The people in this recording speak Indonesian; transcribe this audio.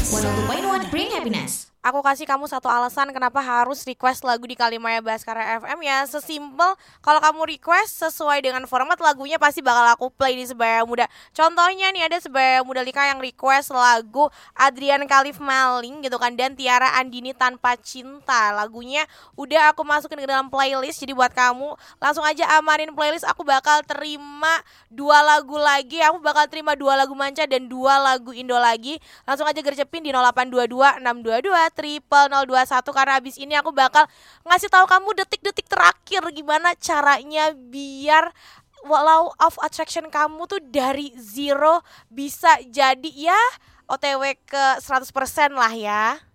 102.1 Bring Happiness. Aku kasih kamu satu alasan kenapa harus request lagu di Kalimaya Baskara FM ya. Sesimpel kalau kamu request sesuai dengan format lagunya pasti bakal aku play di Sebaya Muda. Contohnya nih ada Sebaya Muda Lika yang request lagu Adrian Khalif Maling gitu kan, dan Tiara Andini Tanpa Cinta. Lagunya udah aku masukin ke dalam playlist. Jadi buat kamu langsung aja amanin playlist. Aku bakal terima 2 lagu lagi. Aku bakal terima 2 lagu Manca dan 2 lagu Indo lagi. Langsung aja gercepin di 0822 622 0021 karena abis ini aku bakal ngasih tahu kamu detik-detik terakhir gimana caranya biar law of attraction kamu tuh dari zero bisa jadi ya OTW ke 100% lah ya.